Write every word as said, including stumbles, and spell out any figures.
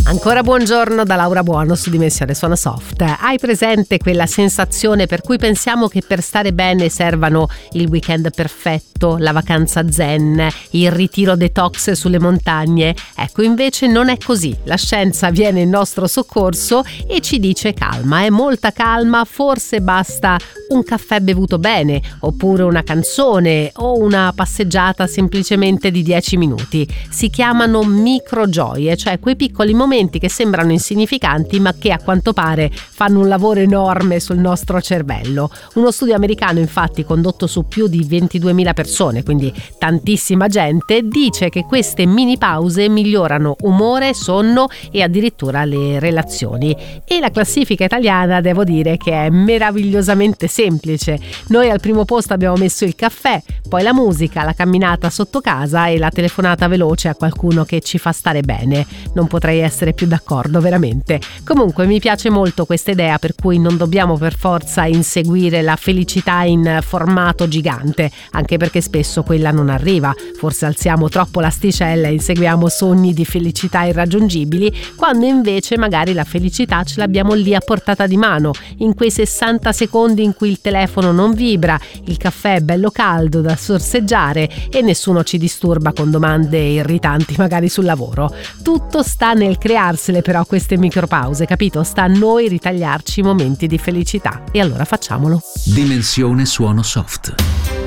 Ancora buongiorno da Laura Buono su Dimensione Suono Soft. Hai presente quella sensazione per cui pensiamo che per stare bene servano il weekend perfetto, la vacanza zen, il ritiro detox sulle montagne? Ecco, invece non è così. La scienza viene in nostro soccorso e ci dice calma, è molta calma, forse basta un caffè bevuto bene, oppure una canzone o una passeggiata semplicemente di dieci minuti. Si chiamano microgioie, cioè quei piccoli momenti che sembrano insignificanti ma che a quanto pare fanno un lavoro enorme sul nostro cervello. Uno studio americano, infatti, condotto su più di ventiduemila persone, quindi tantissima gente, dice che queste mini pause migliorano umore, sonno e addirittura le relazioni. E la classifica italiana devo dire che è meravigliosamente semplice. Noi al primo posto abbiamo messo il caffè, poi la musica, la camminata sotto casa e la telefonata veloce a qualcuno che ci fa stare bene. Non potrei essere più d'accordo, veramente. Comunque mi piace molto questa idea per cui non dobbiamo per forza inseguire la felicità in formato gigante, anche perché spesso quella non arriva. Forse alziamo troppo l'asticella e inseguiamo sogni di felicità irraggiungibili, quando invece magari la felicità ce l'abbiamo lì a portata di mano, in quei sessanta secondi in cui il telefono non vibra, il caffè è bello caldo da sorseggiare e nessuno ci disturba con domande irritanti magari sul lavoro. Tutto sta nel crearsele però queste micropause, capito? Sta a noi ritagliarci momenti di felicità e allora facciamolo. Dimensione Suono Soft.